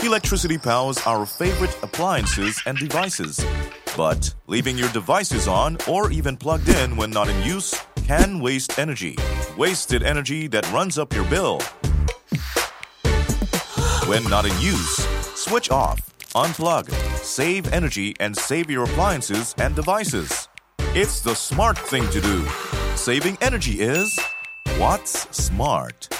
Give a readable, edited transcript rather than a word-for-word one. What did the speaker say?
Electricity powers our favorite appliances and devices. But leaving your devices on or even plugged in when not in use can waste energy. Wasted energy that runs up your bill. When not in use, switch off, unplug, save energy and save your appliances and devices. It's the smart thing to do. Saving energy is what's smart.